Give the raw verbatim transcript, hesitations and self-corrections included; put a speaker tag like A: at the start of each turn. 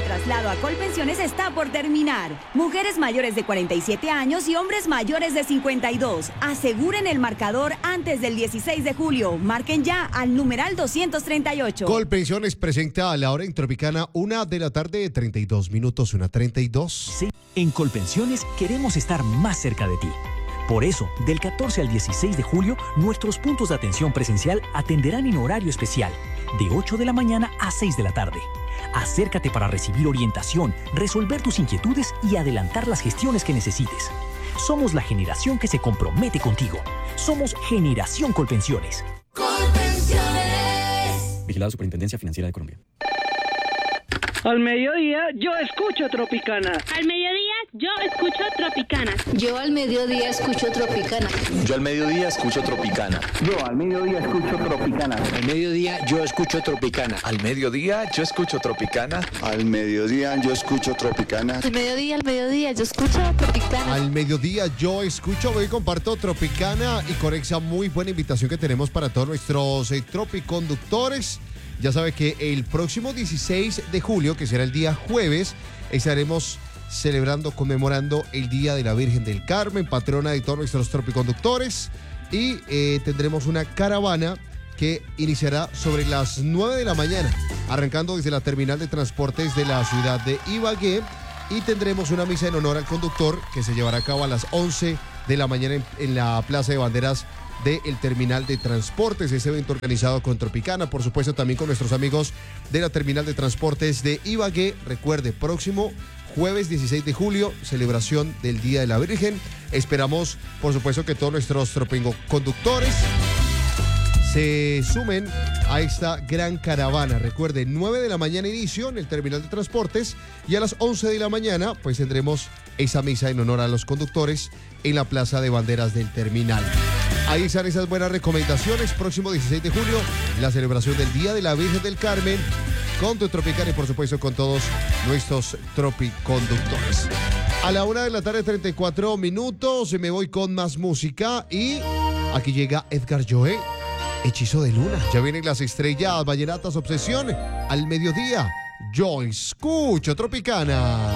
A: traslado a Colpensiones está por terminar. Mujeres mayores de cuarenta y siete años y hombres mayores de cincuenta y dos. Aseguren el marcador antes del dieciséis de julio. Marquen ya al numeral doscientos treinta y ocho.
B: Colpensiones presenta a la hora en Tropicana, una de la tarde, treinta y dos minutos, una treinta y dos.
C: Sí, en Colpensiones queremos estar más cerca de ti. Por eso, del catorce al dieciséis de julio, nuestros puntos de atención presencial atenderán en horario especial, de ocho de la mañana a seis de la tarde. Acércate para recibir orientación, resolver tus inquietudes y adelantar las gestiones que necesites. Somos la generación que se compromete contigo. Somos Generación Colpensiones.
D: Colpensiones. Vigilado Superintendencia Financiera de Colombia.
E: Al mediodía yo escucho Tropicana.
F: Al mediodía yo escucho Tropicana.
G: Yo al mediodía escucho Tropicana.
H: Yo al mediodía escucho Tropicana.
I: Yo al mediodía escucho Tropicana.
J: Al mediodía yo escucho Tropicana.
H: Al mediodía yo escucho Tropicana.
K: Al mediodía yo escucho Tropicana.
L: Al mediodía, al mediodía yo escucho Tropicana.
B: Al mediodía yo escucho, voy y comparto Tropicana y con esa muy buena invitación que tenemos para todos nuestros eh, tropiconductores. Ya sabe que el próximo dieciséis de julio, que será el día jueves, estaremos celebrando, conmemorando el Día de la Virgen del Carmen, patrona de todos nuestros tropiconductores, y eh, tendremos una caravana que iniciará sobre las nueve de la mañana, arrancando desde la terminal de transportes de la ciudad de Ibagué, y tendremos una misa en honor al conductor que se llevará a cabo a las once de la mañana en, en la Plaza de Banderas del terminal de transportes, ese evento organizado con Tropicana, por supuesto también con nuestros amigos de la terminal de transportes de Ibagué. Recuerde, próximo jueves dieciséis de julio, celebración del Día de la Virgen. Esperamos, por supuesto, que todos nuestros tropiconductores se sumen a esta gran caravana. Recuerde, nueve de la mañana inicio en el terminal de transportes y a las once de la mañana pues tendremos esa misa en honor a los conductores en la Plaza de Banderas del terminal. Ahí están esas buenas recomendaciones. Próximo dieciséis de julio, la celebración del Día de la Virgen del Carmen con tu Tropicana y por supuesto con todos nuestros tropiconductores. A la una de la tarde, treinta y cuatro minutos, me voy con más música y aquí llega Edgar Joe, Hechizo de Luna. Ya vienen las estrellas vallenatas, Obsesión. Al mediodía, yo escucho Tropicana.